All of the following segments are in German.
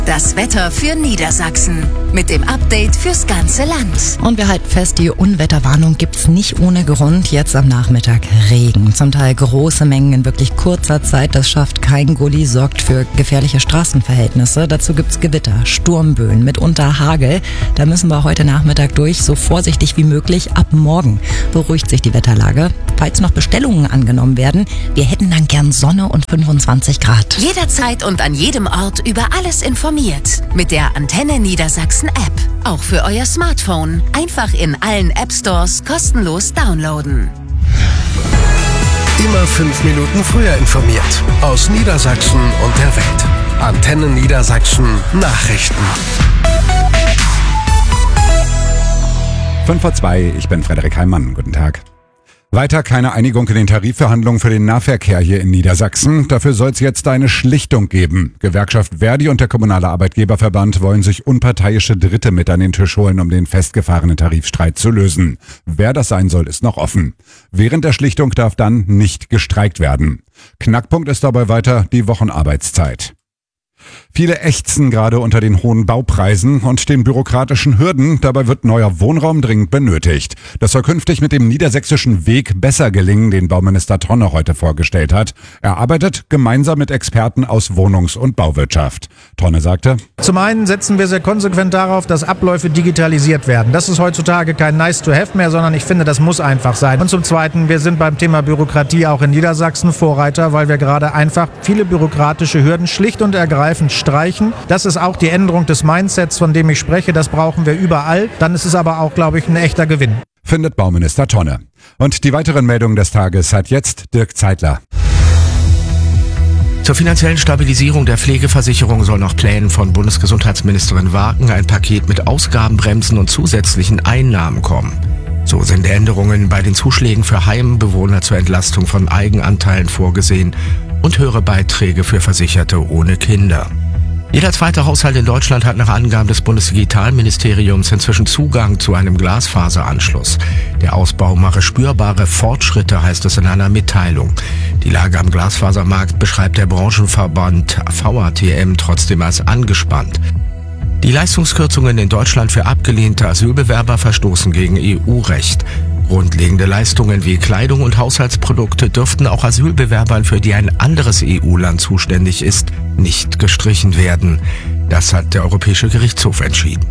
Das Wetter für Niedersachsen mit dem Update fürs ganze Land. Und wir halten fest, die Unwetterwarnung gibt's nicht ohne Grund. Jetzt am Nachmittag Regen. Zum Teil große Mengen in wirklich kurzer Zeit. Das schafft kein Gully, sorgt für gefährliche Straßenverhältnisse. Dazu gibt's Gewitter, Sturmböen, mitunter Hagel. Da müssen wir heute Nachmittag durch, so vorsichtig wie möglich. Ab morgen beruhigt sich die Wetterlage. Falls noch Bestellungen angenommen werden, wir hätten dann gern Sonne und 25 Grad. Jederzeit und an jedem Ort über alles informiert. Mit der Antenne Niedersachsen App. Auch für euer Smartphone. Einfach in allen App Stores kostenlos downloaden. Immer 5 Minuten früher informiert. Aus Niedersachsen und der Welt. Antenne Niedersachsen Nachrichten. 5:02, ich bin Frederik Heimann. Guten Tag. Weiter keine Einigung in den Tarifverhandlungen für den Nahverkehr hier in Niedersachsen. Dafür soll es jetzt eine Schlichtung geben. Gewerkschaft Verdi und der Kommunale Arbeitgeberverband wollen sich unparteiische Dritte mit an den Tisch holen, um den festgefahrenen Tarifstreit zu lösen. Wer das sein soll, ist noch offen. Während der Schlichtung darf dann nicht gestreikt werden. Knackpunkt ist dabei weiter die Wochenarbeitszeit. Viele ächzen gerade unter den hohen Baupreisen und den bürokratischen Hürden. Dabei wird neuer Wohnraum dringend benötigt. Das soll künftig mit dem niedersächsischen Weg besser gelingen, den Bauminister Tonne heute vorgestellt hat. Er arbeitet gemeinsam mit Experten aus Wohnungs- und Bauwirtschaft. Tonne sagte: Zum einen setzen wir sehr konsequent darauf, dass Abläufe digitalisiert werden. Das ist heutzutage kein Nice-to-have mehr, sondern ich finde, das muss einfach sein. Und zum Zweiten, wir sind beim Thema Bürokratie auch in Niedersachsen Vorreiter, weil wir gerade einfach viele bürokratische Hürden schlicht und ergreifend streichen. Das ist auch die Änderung des Mindsets, von dem ich spreche. Das brauchen wir überall. Dann ist es aber auch, glaube ich, ein echter Gewinn. Findet Bauminister Tonne. Und die weiteren Meldungen des Tages hat jetzt Dirk Zeitler. Zur finanziellen Stabilisierung der Pflegeversicherung soll nach Plänen von Bundesgesundheitsministerin Waken ein Paket mit Ausgabenbremsen und zusätzlichen Einnahmen kommen. So sind Änderungen bei den Zuschlägen für Heimbewohner zur Entlastung von Eigenanteilen vorgesehen und höhere Beiträge für Versicherte ohne Kinder. Jeder zweite Haushalt in Deutschland hat nach Angaben des Bundesdigitalministeriums inzwischen Zugang zu einem Glasfaseranschluss. Der Ausbau mache spürbare Fortschritte, heißt es in einer Mitteilung. Die Lage am Glasfasermarkt beschreibt der Branchenverband VATM trotzdem als angespannt. Die Leistungskürzungen in Deutschland für abgelehnte Asylbewerber verstoßen gegen EU-Recht. Grundlegende Leistungen wie Kleidung und Haushaltsprodukte dürften auch Asylbewerbern, für die ein anderes EU-Land zuständig ist, nicht gestrichen werden. Das hat der Europäische Gerichtshof entschieden.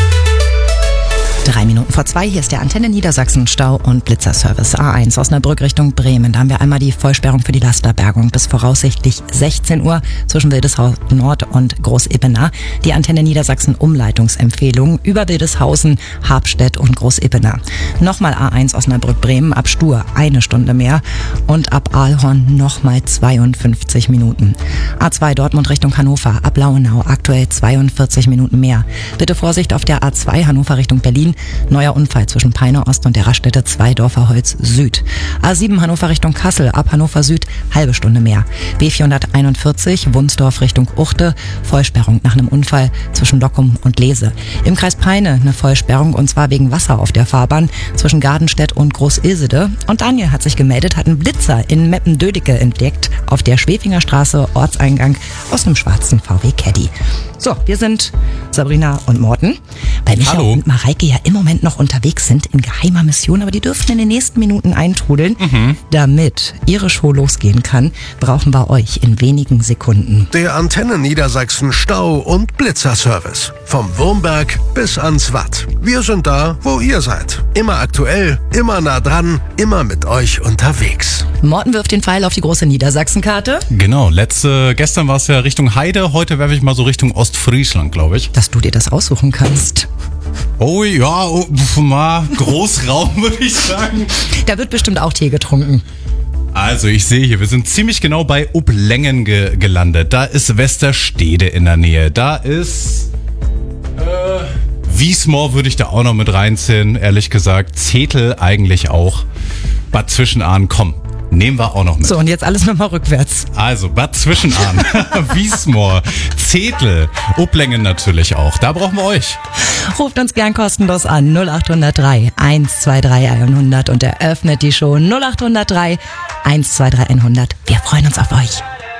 2:03, hier ist der Antenne Niedersachsen Stau- und Blitzerservice A1 Osnabrück Richtung Bremen. Da haben wir einmal die Vollsperrung für die Lasterbergung bis voraussichtlich 16 Uhr zwischen Wildeshausen Nord und Großebener. Die Antenne Niedersachsen Umleitungsempfehlung über Wildeshausen, Habstedt und Großebener. Nochmal A1 Osnabrück Bremen ab Stur 1 Stunde mehr und ab Aalhorn nochmal 52 Minuten. A2 Dortmund Richtung Hannover ab Lauenau aktuell 42 Minuten mehr. Bitte Vorsicht auf der A2 Hannover Richtung Berlin. Neuer Unfall zwischen Peine Ost und der Raststätte 2 Dorferholz Süd. A7 Hannover Richtung Kassel, ab Hannover Süd, halbe Stunde mehr. B441 Wunsdorf Richtung Uchte, Vollsperrung nach einem Unfall zwischen Lockum und Lese. Im Kreis Peine eine Vollsperrung und zwar wegen Wasser auf der Fahrbahn zwischen Gardenstedt und Groß-Ilsede. Und Daniel hat sich gemeldet, hat einen Blitzer in Meppen-Dödicke entdeckt auf der Schwefinger Straße, Ortseingang aus einem schwarzen VW Caddy. So, wir sind Sabrina und Morten, weil Micha und Mareike ja im Moment noch unterwegs sind in geheimer Mission, aber die dürfen in den nächsten Minuten eintrudeln. Damit ihre Show losgehen kann, brauchen wir euch in wenigen Sekunden. Der Antenne Niedersachsen Stau- und Blitzerservice. Vom Wurmberg bis ans Watt. Wir sind da, wo ihr seid. Immer aktuell, immer nah dran, immer mit euch unterwegs. Morten wirft den Pfeil auf die große Niedersachsenkarte. Genau, gestern war es ja Richtung Heide, heute werfe ich mal so Richtung Ostfriesland, glaube ich. Dass du dir das aussuchen kannst. Oh ja, mal Großraum, würde ich sagen. Da wird bestimmt auch Tee getrunken. Also ich sehe hier, wir sind ziemlich genau bei Uplengen gelandet. Da ist Westerstede in der Nähe. Da ist Wiesmoor würde ich da auch noch mit reinziehen, ehrlich gesagt. Zetel eigentlich auch. Bad Zwischenahn, komm. Nehmen wir auch noch mit. So, und jetzt alles nochmal rückwärts. Also, Bad Zwischenahn, Wiesmoor, Zetel, Uplengen natürlich auch. Da brauchen wir euch. Ruft uns gern kostenlos an 0803 123 100 und eröffnet die Show 0803 123 100. Wir freuen uns auf euch.